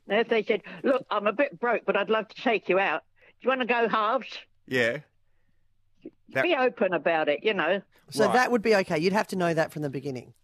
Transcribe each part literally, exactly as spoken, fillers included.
Now, if they said, look, I'm a bit broke, but I'd love to take you out. Do you want to go halves? Yeah. That... Be open about it, you know. So Right. that would be okay. You'd have to know that from the beginning.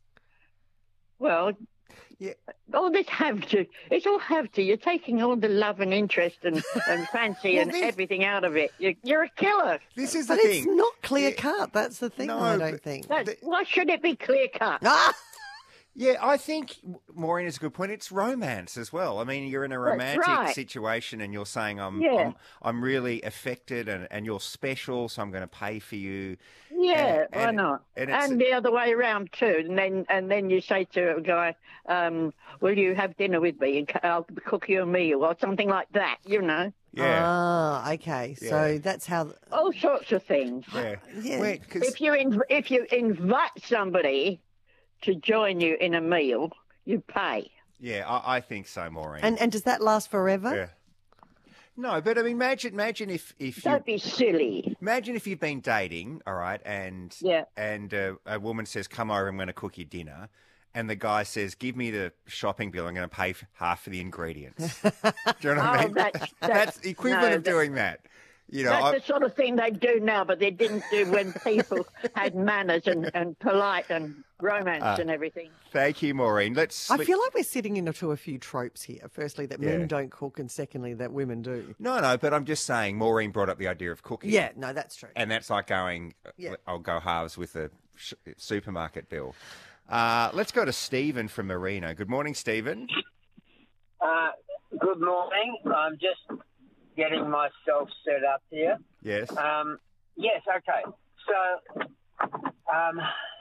Well, Yeah. all this have to, it's all have to. You're taking all the love and interest and, and fancy Well, and this- everything out of it. You're, you're a killer. This is the But thing. it's not clear Yeah. cut. That's the thing, No, I don't but- think. That, The- why should it be clear cut? Ah! Yeah, I think Maureen is a good point. It's romance as well. I mean, you're in a That's romantic right. situation and you're saying, I'm, Yeah. I'm, I'm really affected and, and you're special, so I'm going to pay for you. Yeah, And- why and- not? and And, it's- the other way around too. And then and then you say to a guy, um, "Will you have dinner with me? And I'll cook you a meal or something like that." You know, Yeah. Ah, okay. So Yeah. that's how. all sorts of things. yeah. Yeah. Wait, 'cause- If you inv- if you invite somebody to join you in a meal, you pay. yeah, I, I think so, Maureen. And and does that last forever? yeah. No, but I mean, imagine, imagine if, if you Don't be silly. imagine if you've been dating, all right, and Yeah. and uh, a woman says, "Come over, I'm going to cook you dinner," and the guy says, "Give me the shopping bill. I'm going to pay for half for the ingredients." Do you know what I Oh, mean? that's- that's that's- the equivalent no, of that- doing that. You know, That's I, the sort of thing they do now, but they didn't do when people had manners and, and polite and romance Ah. and everything. thank you, Maureen. Let's. I feel like we're sitting into a few tropes here. Firstly, that Yeah. men don't cook, and secondly, that women do. No, no, but I'm just saying. Maureen brought up the idea of cooking. Yeah, no, that's true. and that's like going. Yeah. I'll go halves with the sh- supermarket bill. Uh, let's go to Stephen from Marina. Good morning, Stephen. Uh, good morning. I'm just getting myself set up here. Yes. Um, yes, okay. So, um,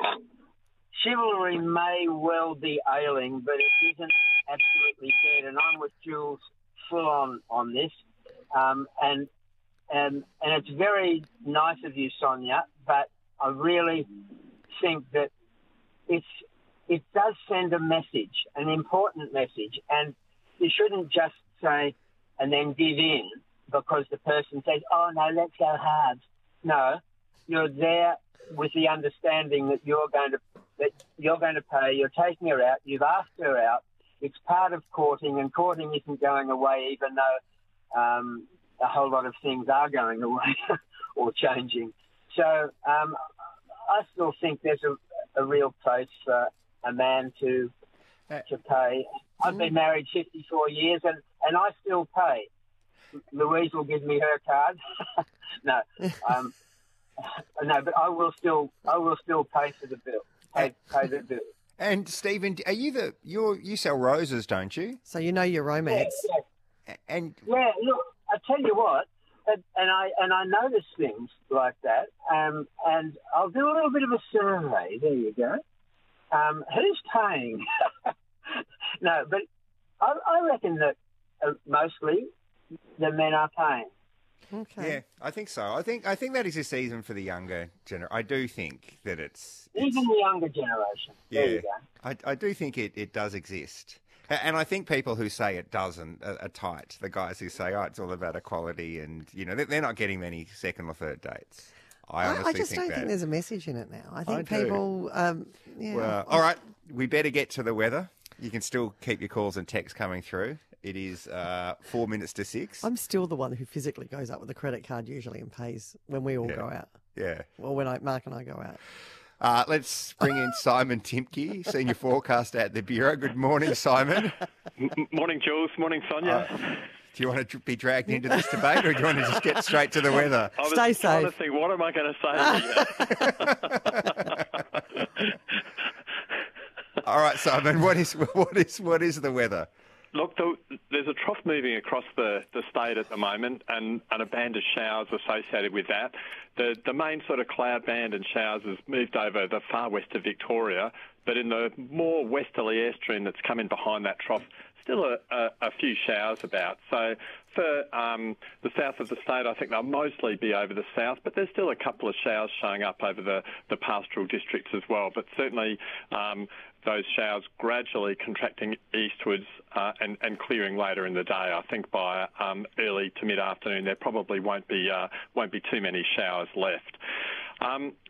chivalry may well be ailing, but it isn't absolutely dead. And I'm with Jules full on on this. Um, and and and it's very nice of you, Sonia. But I really think that it's it does send a message, an important message, and you shouldn't just say and then give in because the person says, "Oh no, let's go hard." No, you're there with the understanding that you're going to that you're going to pay. You're taking her out. You've asked her out. It's part of courting, and courting isn't going away, even though um, a whole lot of things are going away or changing. So um, I still think there's a, a real place for a man to to pay. I've been married fifty-four years, and, and I still pay. Louise will give me her card. no, um, no, but I will still I will still pay for the bill. Pay, pay the bill. And Stephen, are you the you you sell roses, don't you? So you know your Yeah, romance. yeah. And Yeah, look, I tell you what, and, and I and I notice things like that, um, and I'll do a little bit of a survey. There you go. Um, who's paying? no, but I, I reckon that uh, mostly the men are paying. Okay. yeah, I think so. I think I think that is a season for the younger gener. I do think that it's, it's Even the younger generation. There yeah. you go. I I do think it, it does exist. A- And I think people who say it doesn't are, are tight. The guys who say, "Oh, it's all about equality," and you know, they're, they're not getting many second or third dates. I I, honestly I just think don't that. think there's a message in it now. I think I do. people, um, yeah. Well, all right, we better get to the weather. You can still keep your calls and texts coming through. It is uh, four minutes to six. I'm still the one who physically goes up with a credit card usually and pays when we all Yeah. go out. Yeah. Well, when I, Mark and I go out. Uh, let's bring in Simon Timke, senior forecaster at the Bureau. Good morning, Simon. M- Morning, Jules. Morning, Sonia. Uh, do you want to be dragged into this debate, or do you want to just get straight to the weather? I was Stay trying safe. to think, what am I going to say to you? All right, Simon. What is what is what is the weather? Look, the, there's a trough moving across the, the state at the moment, and, and a band of showers associated with that. The the main sort of cloud band and showers has moved over the far west of Victoria, but in the more westerly airstream that's come in behind that trough, still a, a, a few showers about. So for um, the south of the state, I think they'll mostly be over the south, but there's still a couple of showers showing up over the, the pastoral districts as well. But certainly um, those showers gradually contracting eastwards uh, and, and clearing later in the day. I think by um, early to mid-afternoon there probably won't be uh, won't be too many showers left. Um,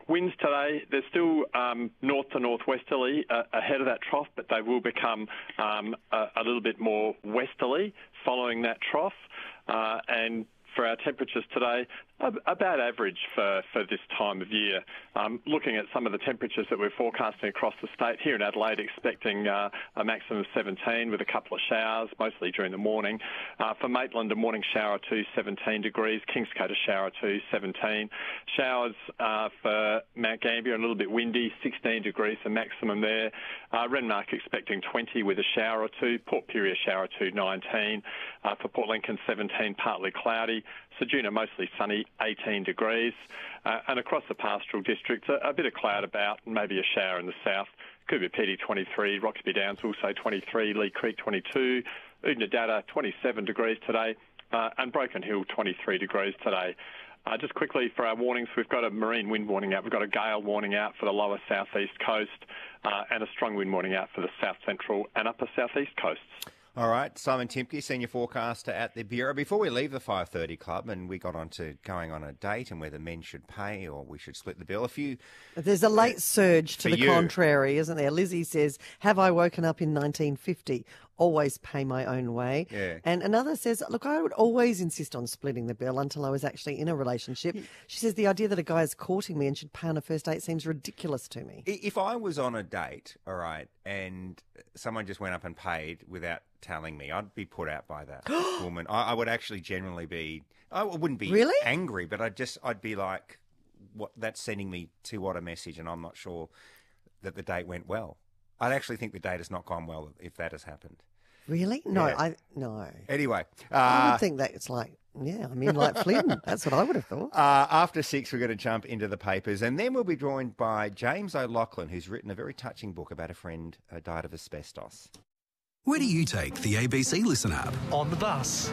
winds today, they're still um, north to northwesterly uh, ahead of that trough, but they will become um, a, a little bit more westerly following that trough. Uh, and for our temperatures today, about average for, for this time of year. Um, looking at some of the temperatures that we're forecasting across the state, here in Adelaide expecting uh, a maximum of seventeen with a couple of showers, mostly during the morning. Uh, for Maitland, a morning shower to seventeen degrees, Kingscote a shower to seventeen. Showers uh, for Mount Gambier, a little bit windy, sixteen degrees the maximum there. Uh, Renmark expecting twenty with a shower or two, Port Pirie a shower to nineteen. Uh, for Port Lincoln, seventeen, partly cloudy. Ceduna mostly sunny, eighteen degrees. Uh, and across the pastoral districts, a, a bit of cloud about, maybe a shower in the south. Coober Pedy, twenty-three. Roxby Downs also twenty-three. Lee Creek, twenty-two. Oodnadatta, twenty-seven degrees today. Uh, and Broken Hill, twenty-three degrees today. Uh, just quickly for our warnings, we've got a marine wind warning out. We've got a gale warning out for the lower southeast coast uh, and a strong wind warning out for the south central and upper southeast coasts. All right, Simon Timke, senior forecaster at the Bureau. Before we leave the five thirty Club, and we got on to going on a date and whether men should pay or we should split the bill, a few... There's a late surge to the you. contrary, isn't there? Lizzie says, have I woken up in nineteen fifty? Always pay my own way. Yeah. And another says, look, I would always insist on splitting the bill until I was actually in a relationship. She says, the idea that a guy is courting me and should pay on a first date seems ridiculous to me. If I was on a date, all right, and someone just went up and paid without telling me, I'd be put out by that woman. I, I would actually generally be, I wouldn't be really? angry, but I'd just, I'd be like, what? That's sending me to what a message, and I'm not sure that the date went well. I'd actually think the date has not gone well if that has happened. Really? No, Yeah. I no. Anyway. Uh, I would think that it's like, yeah, I mean, like Flynn. That's what I would have thought. Uh, after six, we're going to jump into the papers, and then we'll be joined by James O'Loughlin, who's written a very touching book about a friend who died of asbestos. Where do you take the A B C Listen app? On the bus.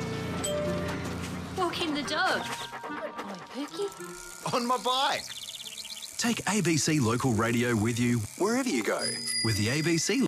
Walking the dog. Good boy, Pookie. On my bike. Take A B C Local Radio with you wherever you go with the A B C.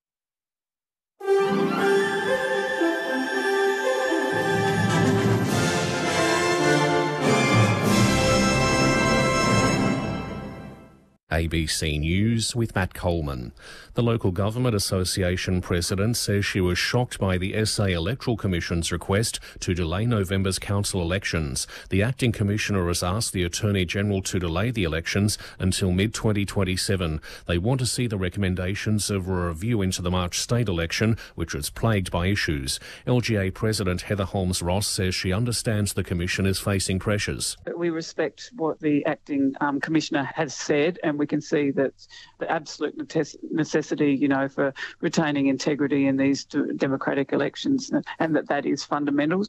A B C News with Matt Coleman. The Local Government Association president says she was shocked by the S A Electoral Commission's request to delay November's council elections. The acting commissioner has asked the Attorney-General to delay the elections until mid twenty twenty-seven. They want to see the recommendations of a review into the March state election, which was plagued by issues. L G A President Heather Holmes-Ross says she understands the Commission is facing pressures. We respect what the acting um, commissioner has said, and we can see that the absolute necessity, you know, for retaining integrity in these democratic elections, and that that is fundamental.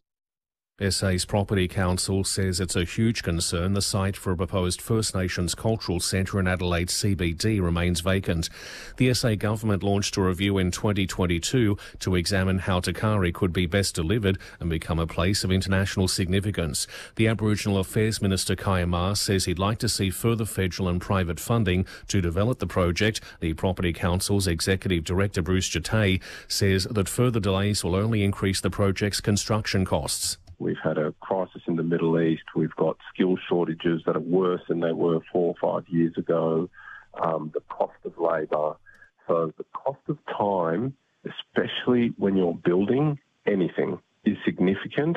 S A's Property Council says it's a huge concern the site for a proposed First Nations cultural centre in Adelaide C B D remains vacant. The S A government launched a review in twenty twenty-two to examine how Takari could be best delivered and become a place of international significance. The Aboriginal Affairs Minister Kaya Ma says he'd like to see further federal and private funding to develop the project. The Property Council's Executive Director Bruce Jatay says that further delays will only increase the project's construction costs. We've had a crisis in the Middle East. We've got skill shortages that are worse than they were four or five years ago. Um, the cost of labour. So the cost of time, especially when you're building anything, is significant.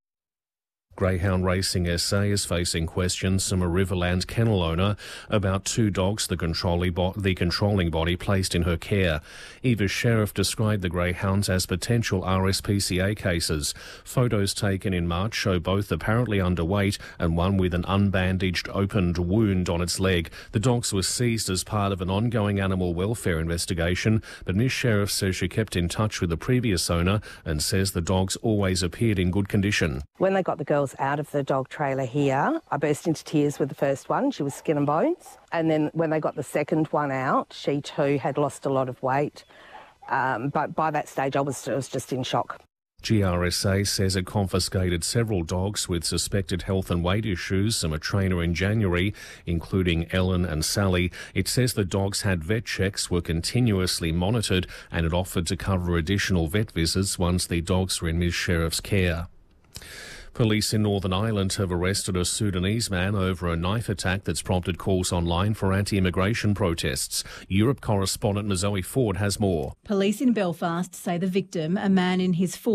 Greyhound Racing S A is facing questions from a Riverland kennel owner about two dogs the controlling, bo- the controlling body placed in her care. Eva Sheriff described the greyhounds as potential R S P C A cases. Photos taken in March show both apparently underweight and one with an unbandaged opened wound on its leg. The dogs were seized as part of an ongoing animal welfare investigation, but Miss Sheriff says she kept in touch with the previous owner and says the dogs always appeared in good condition. When they got the girls out of the dog trailer here, I burst into tears with the first one. She was skin and bones. And then when they got the second one out, she too had lost a lot of weight. Um, but by that stage, I was, I was just in shock. G R S A says it confiscated several dogs with suspected health and weight issues from a trainer in January, including Ellen and Sally. It says the dogs had vet checks, were continuously monitored, and it offered to cover additional vet visits once the dogs were in Miz Sheriff's care. Police in Northern Ireland have arrested a Sudanese man over a knife attack that's prompted calls online for anti-immigration protests. Europe correspondent Zoe Ford has more. Police in Belfast say the victim, a man in his